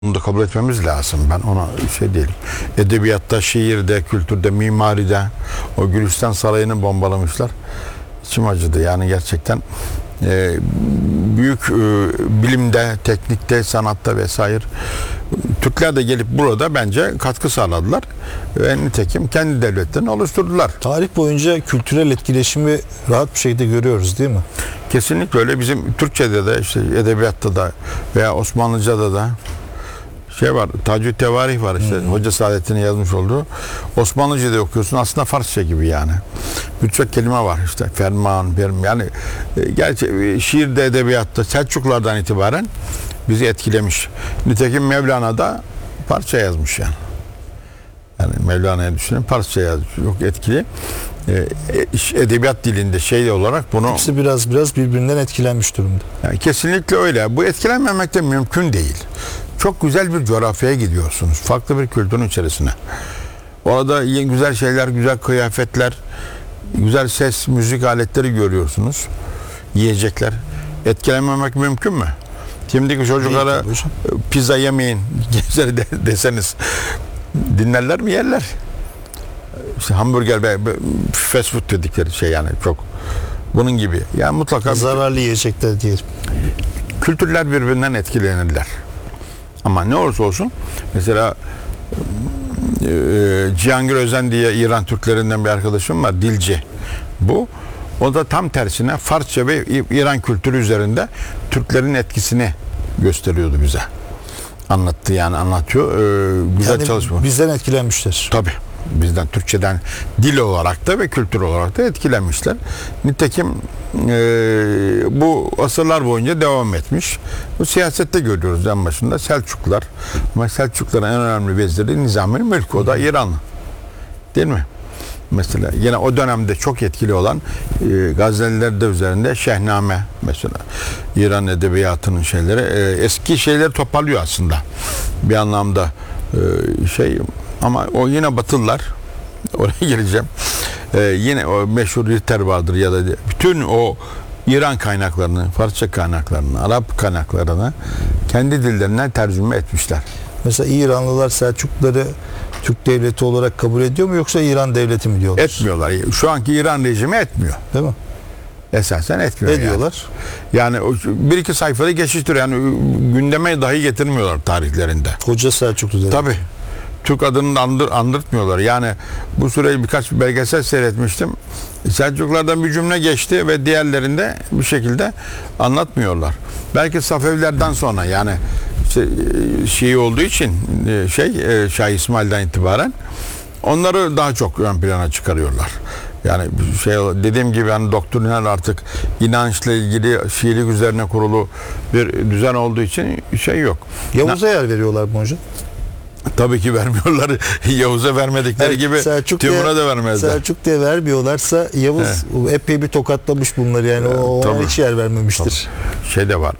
Bunu da kabul etmemiz lazım. Ben ona şey değilim. Edebiyatta, şiirde, kültürde, mimaride o Gülistan Sarayı'nı bombalamışlar. İçim acıdı. Yani gerçekten büyük bilimde, teknikte, sanatta vesaire Türkler de gelip burada bence katkı sağladılar. Ve nitekim kendi devletlerini oluşturdular. Tarih boyunca kültürel etkileşimi rahat bir şekilde görüyoruz değil mi? Kesinlikle öyle. Bizim Türkçe'de de, işte edebiyatta da veya Osmanlıca'da da şey var, Tacü Tevarih var işte. Hoca Saadettin'in yazmış olduğu. Osmanlıca'da okuyorsun. Aslında Farsça gibi yani. Birçok kelime var işte. Ferman, yani gerçi şiirde, edebiyatta Selçuklulardan itibaren bizi etkilemiş. Nitekim Mevlana da Farsça yazmış yani. Yani Mevlana'ya düşünün, Farsça yazmış. Çok etkili. Edebiyat dilinde şey olarak bunu... Hepsi biraz birbirinden etkilenmiş durumda. Yani kesinlikle öyle. Bu etkilenmemek de mümkün değil. Çok güzel bir coğrafyaya gidiyorsunuz. Farklı bir kültürün içerisine. Orada güzel şeyler, güzel kıyafetler, güzel ses, müzik aletleri görüyorsunuz. Yiyecekler. Etkilenmemek mümkün mü? Şimdiki çocuklara pizza yemeyin deseniz dinlerler mi? Yerler. İşte hamburger ve fast food dedikleri şey yani çok. Bunun gibi. Yani mutlaka zararlı yiyecekler diyelim. Kültürler birbirinden etkilenirler. Ama ne olursa olsun mesela Cihangir Özen diye İran Türklerinden bir arkadaşım var, dilci. Bu. O da tam tersine Farsça ve İran kültürü üzerinde Türklerin etkisini gösteriyordu bize. Anlattı yani anlatıyor. Güzel yani çalışma. Bizden etkilenmişler. Tabii. Bizden, Türkçeden dil olarak da ve kültür olarak da etkilenmişler. Nitekim bu asırlar boyunca devam etmiş. Bu siyasette görüyoruz en başında Selçuklular. Ama Selçukluların en önemli veziri Nizami'nin mülkü. O da İranlı. Değil mi? Mesela yine o dönemde çok etkili olan gazelerde üzerinde Şehname mesela İran edebiyatının şeyleri eski şeyleri toparlıyor aslında bir anlamda şey ama o yine Batılılar oraya geleceğim yine o meşhur Ritter vardır ya da bütün o İran kaynaklarını, Farsça kaynaklarını, Arap kaynaklarını kendi dillerinden tercüme etmişler. Mesela İranlılar Selçukluları Türk devleti olarak kabul ediyor mu yoksa İran devleti mi diyorlar? Etmiyorlar. Şu anki İran rejimi etmiyor. Değil mi? Esasen etmiyor. Ediyorlar. Yani bir iki sayfada geçiştiriyor. Yani gündeme dahi getirmiyorlar tarihlerinde. Koca Selçuklu devleti. Tabii. Türk adını da andırtmıyorlar. Yani bu süreyi birkaç belgesel seyretmiştim. Selçuklulardan bir cümle geçti ve diğerlerinde bir şekilde anlatmıyorlar. Belki Safevilerden sonra yani Şii olduğu için Şah İsmail'den itibaren onları daha çok ön plana çıkarıyorlar. Yani dediğim gibi hani doktrinal artık inançla ilgili Şiilik üzerine kurulu bir düzen olduğu için şey yok. Yavuz'a yer veriyorlar mı hocam? Tabii ki vermiyorlar. Yavuz'a vermedikleri gibi Timur'a da vermezler. Selçuk diye vermiyorlarsa Yavuz epey bir tokatlamış bunları yani o hiç yer vermemiştir. Tabii. Şey de var.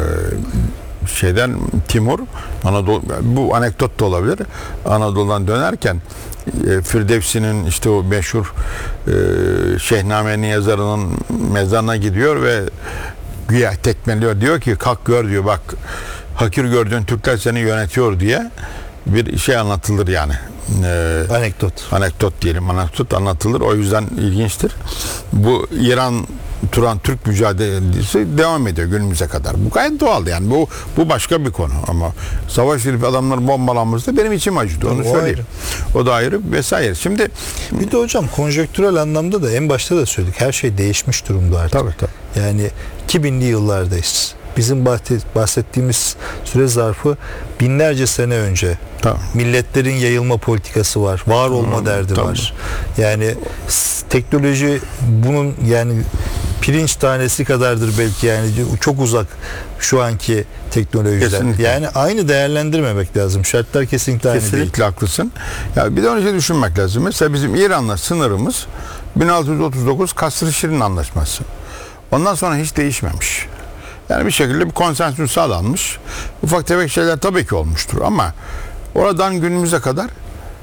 Timur Anadolu, bu anekdot da olabilir. Anadolu'dan dönerken Firdevsi'nin işte o meşhur Şehname'nin yazarının mezarına gidiyor ve güya tekmeliyor. Diyor ki kalk gör diyor bak hakir gördüğün Türkler seni yönetiyor diye bir şey anlatılır yani. Anekdot diyelim. Anekdot anlatılır. O yüzden ilginçtir. Bu Turan Türk mücadelesi devam ediyor günümüze kadar. Bu gayet doğal yani. Bu başka bir konu ama savaş verip adamlar bombalanması benim içim acıdı. Onu söyleyeyim. O da ayrı vesaire. Şimdi bir de hocam konjonktürel anlamda da en başta da söyledik. Her şey değişmiş durumda artık. Tabii. Yani 2000'li yıllardayız. Bizim bahsettiğimiz süre zarfı binlerce sene önce. Tamam. Milletlerin yayılma politikası var. Var olma derdi var. Yani teknoloji bunun yani pirinç tanesi kadardır belki yani çok uzak şu anki teknolojiler. Kesinlikle. Yani aynı değerlendirmemek lazım. Şartlar kesinlikle aynı değil. Kesinlikle haklısın. Ya bir de onu düşünmek lazım. Mesela bizim İran'la sınırımız 1639 Kasr-ı Şirin Anlaşması. Ondan sonra hiç değişmemiş. Yani bir şekilde bir konsensüs sağlanmış. Ufak tefek şeyler tabii ki olmuştur ama oradan günümüze kadar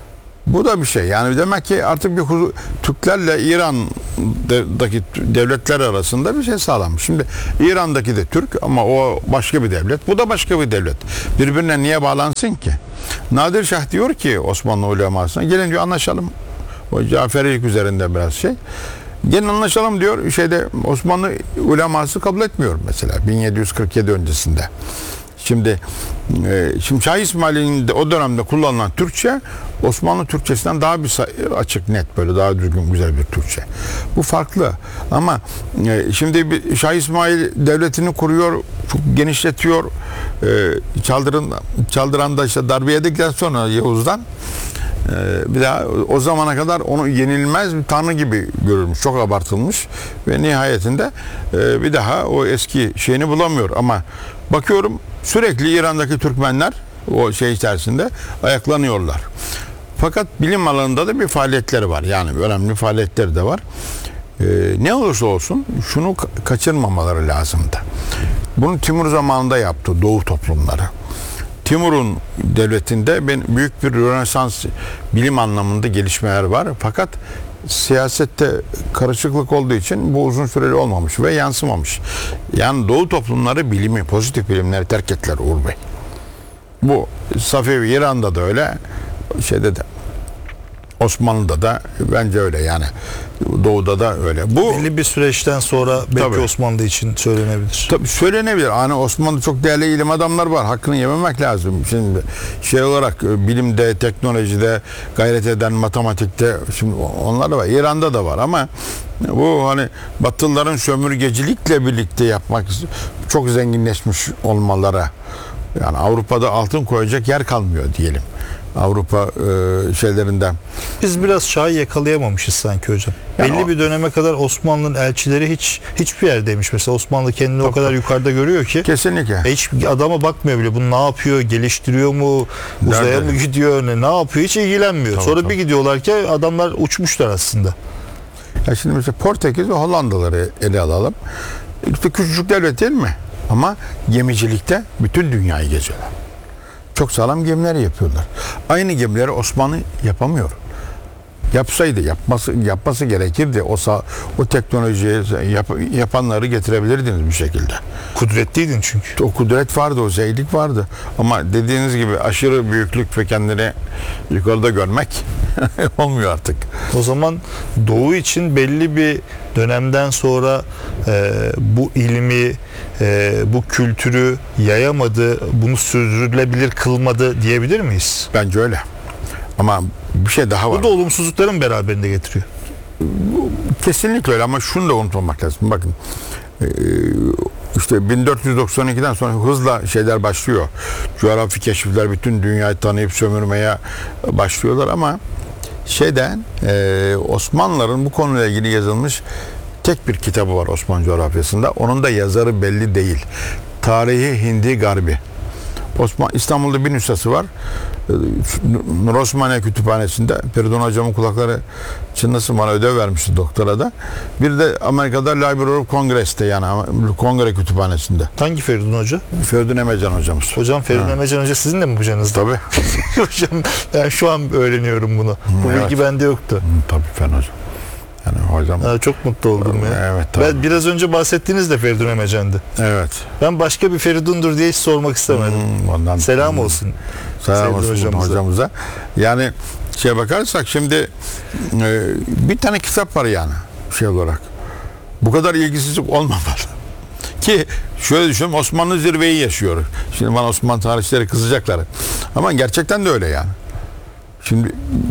Bu da bir şey. Yani demek ki artık Türklerle İran'daki devletler arasında bir şey sağlanmış. Şimdi İran'daki de Türk ama o başka bir devlet. Bu da başka bir devlet. Birbirine niye bağlansın ki? Nadir Şah diyor ki Osmanlı ulemasına gelin diyor anlaşalım. O Caferilik üzerinde biraz şey. Gelin anlaşalım diyor. Osmanlı uleması kabul etmiyor mesela 1747 öncesinde. Şimdi Şah İsmail'in de o dönemde kullanılan Türkçe Osmanlı Türkçesinden daha bir açık, net, böyle daha düzgün, güzel bir Türkçe. Bu farklı. Ama şimdi Şah İsmail devletini kuruyor, çok genişletiyor. Çaldıran'da işte darbe yedikten sonra Yavuz'dan bir daha o zamana kadar onu yenilmez bir tanrı gibi görülmüş. Çok abartılmış ve nihayetinde bir daha o eski şeyini bulamıyor. Ama bakıyorum sürekli İran'daki Türkmenler o şey içerisinde ayaklanıyorlar. Fakat bilim alanında da bir faaliyetleri var. Yani önemli faaliyetleri de var. Ne olursa olsun şunu kaçırmamaları lazımdı. Bunu Timur zamanında yaptı Doğu toplumları. Timur'un devletinde büyük bir Rönesans bilim anlamında gelişmeler var. Fakat siyasette karışıklık olduğu için bu uzun süreli olmamış ve yansımamış. Yani Doğu toplumları bilimi, pozitif bilimleri terk ettiler Uğur Bey. Bu Safevi İran'da da öyle, şeyde de Osmanlı'da da bence öyle, yani Doğu'da da öyle. Bu belli bir süreçten sonra belki tabii, Osmanlı için söylenebilir. Tabii söylenebilir. Hani Osmanlı'da çok değerli ilim adamlar var. Hakkını yememek lazım. Şimdi şey olarak bilimde, teknolojide gayret eden, matematikte şimdi onlar da var. İran'da da var ama bu hani Batılıların sömürgecilikle birlikte yapmak çok zenginleşmiş olmaları. Yani Avrupa'da altın koyacak yer kalmıyor diyelim. Avrupa şeylerinden. Biz biraz Şah'ı yakalayamamışız sanki hocam. Yani belli bir döneme kadar Osmanlı'nın elçileri hiçbir yerdeymiş. Mesela Osmanlı kendini o kadar yukarıda görüyor ki. Kesinlikle. Hiç adama bakmıyor bile. Bu ne yapıyor? Geliştiriyor mu? Uzaya mı gidiyor? Ne yapıyor? Hiç ilgilenmiyor. Sonra bir gidiyorlar ki adamlar uçmuşlar aslında. Ya şimdi mesela Portekiz ve Hollandaları ele alalım. İşte küçücük devlet değil mi? Ama gemicilikte bütün dünyayı geziyorlar. Çok sağlam gemiler yapıyorlar. Aynı gemileri Osmanlı yapamıyor. Yapsaydı, yapması gerekirdi. O teknolojiyi yapanları getirebilirdiniz bir şekilde. Kudretliydin çünkü. O kudret vardı, o zeylik vardı. Ama dediğiniz gibi aşırı büyüklük ve kendini yukarıda görmek olmuyor artık. O zaman Doğu için belli bir dönemden sonra bu ilmi, bu kültürü yayamadı, bunu sürdürülebilir kılmadı diyebilir miyiz? Bence öyle. Ama bir şey daha var. Bu da olumsuzlukların beraberinde getiriyor. Kesinlikle öyle ama şunu da unutmamak lazım. Bakın işte 1492'den sonra hızla şeyler başlıyor. Coğrafi keşifler, bütün dünyayı tanıyıp sömürmeye başlıyorlar ama Osmanlıların bu konuyla ilgili yazılmış tek bir kitabı var Osmanlı coğrafyasında. Onun da yazarı belli değil. Tarihi Hindi Garbi. İstanbul'da bir nüshası var. Osmaniye Kütüphanesi'nde. Feridun hocamın kulakları çınlasın, bana ödev vermişti doktora da. Bir de Amerika'da Library of Congress'te, yani Kongre Kütüphanesi'nde. Hangi Feridun Hoca? Feridun Emecan hocamız. Hocam Feridun Emecan Hoca sizin de mi hocanızdı? Tabii. Hocam ben şu an öğreniyorum bunu. Bu bilgi bende yoktu. Tabii Fen hocam. Yani hocam. Çok mutlu oldum ya. Evet, tabii. Ben biraz önce bahsettiğiniz de Feridun Emecan'dı. Evet. Ben başka bir Feridun'dur diye hiç sormak istemedim. Ondan, Selam olsun. Selam olsun hocamıza. Yani bakarsak şimdi bir tane kitap var yani olarak. Bu kadar ilgisizlik olmamalı. Ki şöyle düşünün, Osmanlı zirveyi yaşıyor. Şimdi bana Osmanlı tarihçileri kızacaklar. Ama gerçekten de öyle yani. Şimdi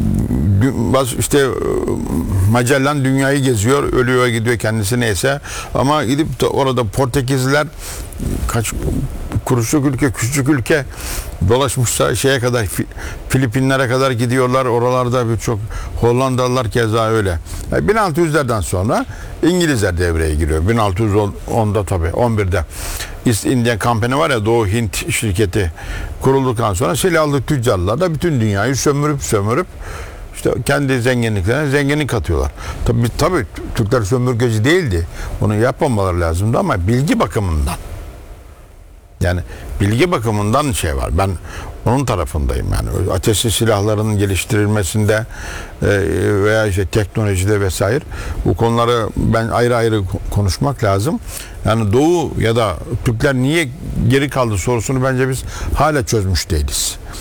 işte Magellan dünyayı geziyor, ölüyor gidiyor kendisi neyse, ama gidip de orada Portekizliler kaç kuruşluk ülke, küçük ülke dolaşmışlar şeye kadar, Filipinlere kadar gidiyorlar, oralarda birçok Hollandalılar keza öyle. 1600'lerden sonra İngilizler devreye giriyor. 1610'da tabii 11'de East India Company var ya, Doğu Hint şirketi kurulduktan sonra silahlı tüccarlar da bütün dünyayı sömürüp işte kendi zenginliklerine zenginlik katıyorlar. Tabii Türkler sömürgeci değildi. Bunu yapmamaları lazımdı ama bilgi bakımından, yani bilgi bakımından var. Ben onun tarafındayım yani. Ateşli silahların geliştirilmesinde veya işte teknolojide vesaire bu konuları ben ayrı ayrı konuşmak lazım. Yani Doğu ya da Türkler niye geri kaldı sorusunu bence biz hala çözmüş değiliz.